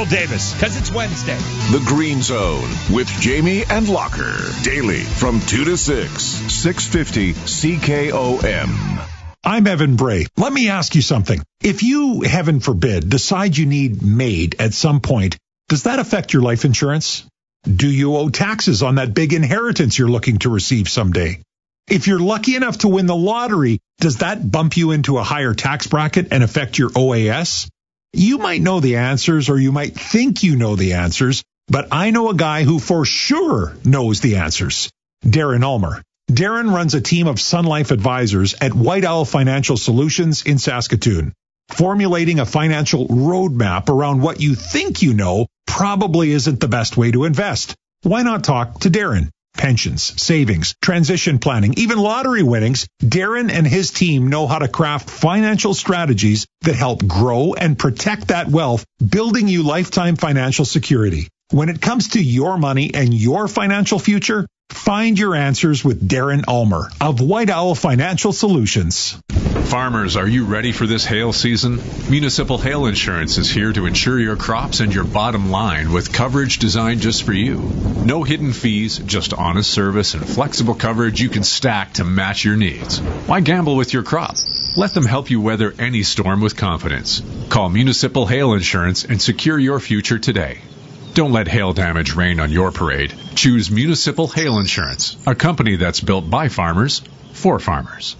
Davis, because it's Wednesday. The Green Zone with Jamie and Locker. Daily from 2 to 6. 650 CKOM. I'm Evan Bray. Let me ask you something. If you, heaven forbid, decide you need MAID at some point, does that affect your life insurance? Do you owe taxes on that big inheritance you're looking to receive someday? If you're lucky enough to win the lottery, does that bump you into a higher tax bracket and affect your OAS? You might know the answers, or you might think you know the answers, but I know a guy who for sure knows the answers. Darren Ulmer. Darren runs a team of Sun Life advisors at White Owl Financial Solutions in Saskatoon. Formulating a financial roadmap around what you think you know probably isn't the best way to invest. Why not talk to Darren? Pensions, savings, transition planning, even lottery winnings, Darren and his team know how to craft financial strategies that help grow and protect that wealth, building you lifetime financial security. When it comes to your money and your financial future, find your answers with Darren Ulmer of White Owl Financial Solutions. Farmers, are you ready for this hail season? Municipal Hail Insurance is here to insure your crops and your bottom line with coverage designed just for you. No hidden fees, just honest service and flexible coverage you can stack to match your needs. Why gamble with your crop? Let them help you weather any storm with confidence. Call Municipal Hail Insurance and secure your future today. Don't let hail damage rain on your parade. Choose Municipal Hail Insurance, a company that's built by farmers for farmers.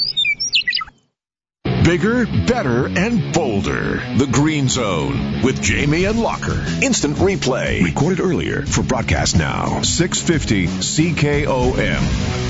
Bigger, better, and bolder. The Green Zone with Jamie and Locker. Instant replay. Recorded earlier for broadcast now. 650 CKOM.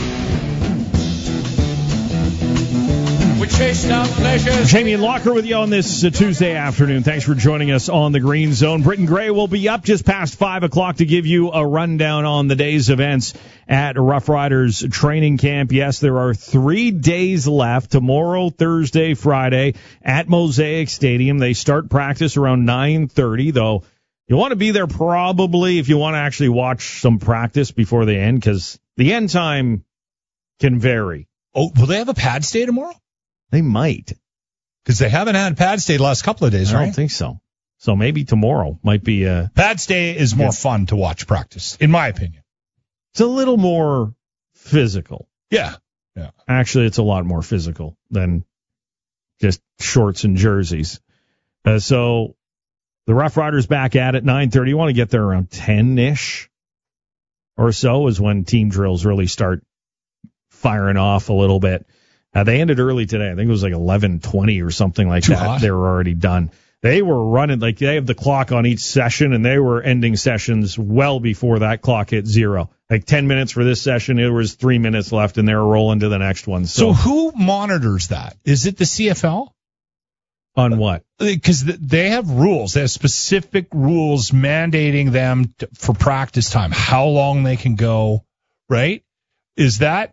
Jamie and Locker with you on this Tuesday afternoon. Thanks for joining us on the Green Zone. Britton Gray will be up just past 5 o'clock to give you a rundown on the day's events at Rough Riders training camp. Yes, there are 3 days left, tomorrow, Thursday, Friday, at Mosaic Stadium. They start practice around 9:30, though you want to be there probably if you want to actually watch some practice before the end, because the end time can vary. Oh, will they have a pads day tomorrow? They might. Because they haven't had pads day the last couple of days, right? I don't think so. So maybe tomorrow might be a... Pads day is more fun to watch practice, in my opinion. It's a little more physical. Yeah. Actually, it's a lot more physical than just shorts and jerseys. So the Rough Riders back at it, 9:30. You want to get there around 10-ish or so is when team drills really start firing off a little bit. They ended early today. I think it was like 11:20 or something like that. Hot. They were already done. They were running, like they have the clock on each session, and they were ending sessions well before that clock hit 0. Like 10 minutes for this session, it was 3 minutes left, and they were rolling to the next one. So who monitors that? Is it the CFL? On what? Because they have rules. They have specific rules mandating them for practice time, how long they can go, right? Do they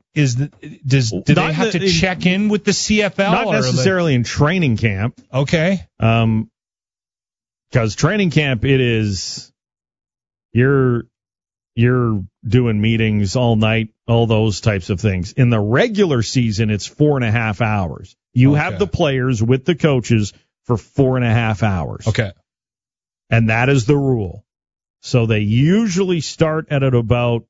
have to check in with the CFL? Not necessarily in training camp. Okay. Because training camp, it is, you're doing meetings all night, all those types of things. In the regular season, it's 4.5 hours. You have the players with the coaches for 4.5 hours. Okay. And that is the rule. So they usually start at about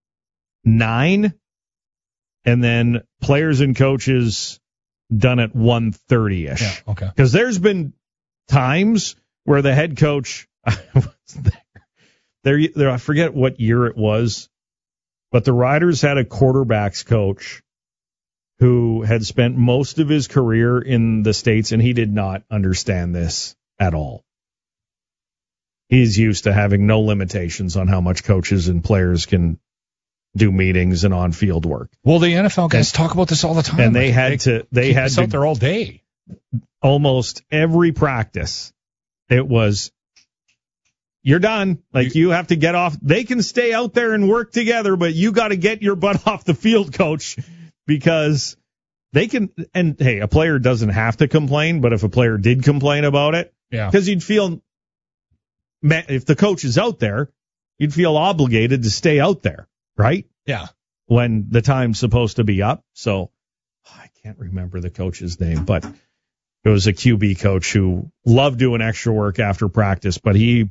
9, and then players and coaches done at 1:30-ish. Yeah, okay. Because there's been times where the head coach, I was there, I forget what year it was, but the Riders had a quarterbacks coach who had spent most of his career in the States, and he did not understand this at all. He's used to having no limitations on how much coaches and players can do meetings and on-field work. Well, the NFL guys talk about this all the time. And they had to out there all day. Almost every practice, it was, you're done. Like, you have to get off. They can stay out there and work together, but you got to get your butt off the field, coach, because they can. And hey, a player doesn't have to complain, but if a player did complain about it, because you'd feel, if the coach is out there, you'd feel obligated to stay out there. Right? Yeah. When the time's supposed to be up. So I can't remember the coach's name, but it was a QB coach who loved doing extra work after practice, but he